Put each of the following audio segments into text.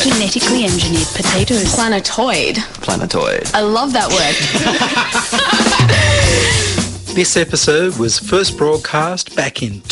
Genetically engineered potatoes. Planetoid. Planetoid. I love that word. This episode was first broadcast back in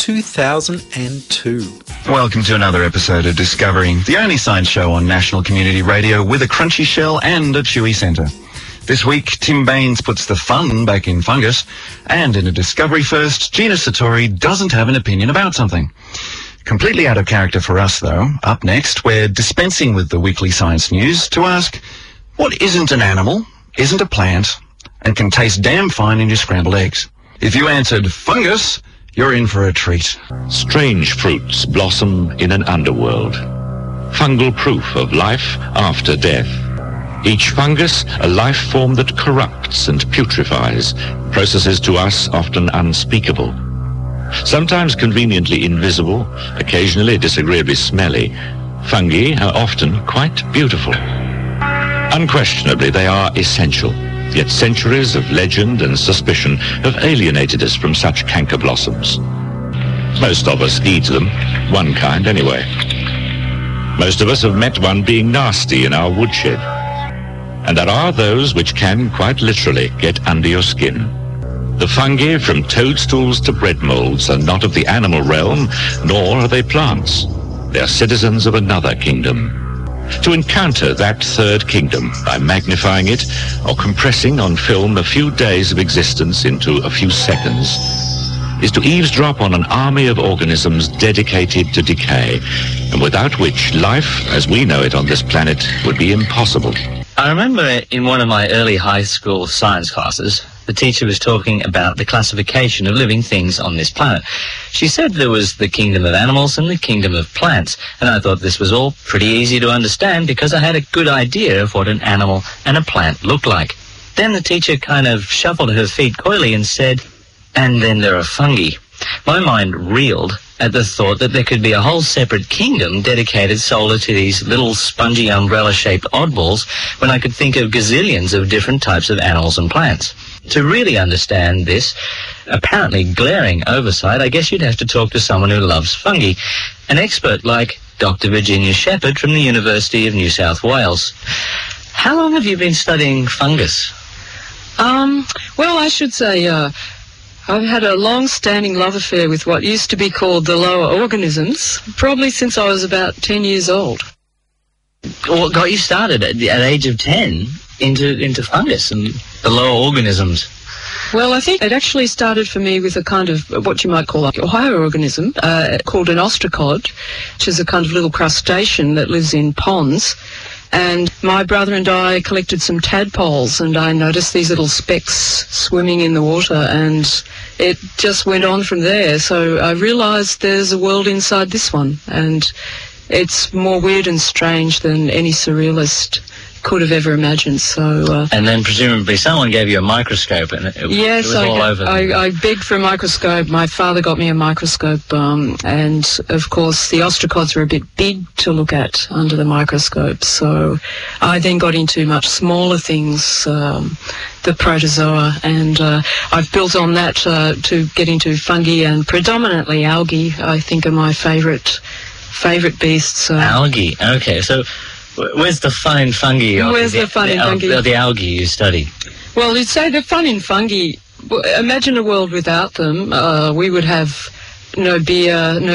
2002. Welcome to another episode of Discovering, the only science show on National Community Radio with a crunchy shell and a chewy centre. This week, Tim Baines puts the fun back in fungus, and in a Discovery First, Gina Sartori doesn't have an opinion about something. Completely out of character for us, though. Up next, we're dispensing with the weekly science news to ask, what isn't an animal, isn't a plant, and can taste damn fine in your scrambled eggs? If you answered fungus, you're in for a treat. Strange fruits blossom in an underworld. Fungal proof of life after death. Each fungus, a life form that corrupts and putrefies, processes to us often unspeakable. Sometimes conveniently invisible, occasionally disagreeably smelly, fungi are often quite beautiful. Unquestionably, they are essential. Yet centuries of legend and suspicion have alienated us from such canker blossoms. Most of us eat them, one kind anyway. Most of us have met one being nasty in our woodshed. And there are those which can, quite literally, get under your skin. The fungi, from toadstools to bread molds, are not of the animal realm, nor are they plants. They are citizens of another kingdom. To encounter that third kingdom by magnifying it or compressing on film a few days of existence into a few seconds is to eavesdrop on an army of organisms dedicated to decay, and without which life, as we know it on this planet, would be impossible. I remember in one of my early high school science classes, the teacher was talking about the classification of living things on this planet. She said there was the kingdom of animals and the kingdom of plants, and I thought this was all pretty easy to understand because I had a good idea of what an animal and a plant looked like. Then the teacher kind of shuffled her feet coyly and said, and then there are fungi. My mind reeled at the thought that there could be a whole separate kingdom dedicated solely to these little spongy umbrella-shaped oddballs when I could think of gazillions of different types of animals and plants. To really understand this apparently glaring oversight, I guess you'd have to talk to someone who loves fungi, an expert like Dr. Virginia Shepherd from the University of New South Wales. How long have you been studying fungus? Well, I should say, I've had a long-standing love affair with what used to be called the lower organisms, probably since I was about 10 years old. What got you started at the age of 10 into fungus and the lower organisms? Well, I think it actually started for me with a kind of what you might call a higher organism called an ostracod, which is a kind of little crustacean that lives in ponds. And my brother and I collected some tadpoles, and I noticed these little specks swimming in the water, and it just went on from there. So I realised there's a world inside this one, and it's more weird and strange than any surrealist could have ever imagined. So and then presumably someone gave you a microscope, and it was all over. I begged for a microscope. My father got me a microscope, and of course the ostracods were a bit big to look at under the microscope. So I then got into much smaller things, the protozoa, and I've built on that to get into fungi and predominantly algae. I think are my favourite beasts. Algae. Okay, so. Where's the fun in fungi? Where's the fun in fungi? The algae you study. Well, you'd say the fun in fungi, imagine a world without them. We would have no beer, no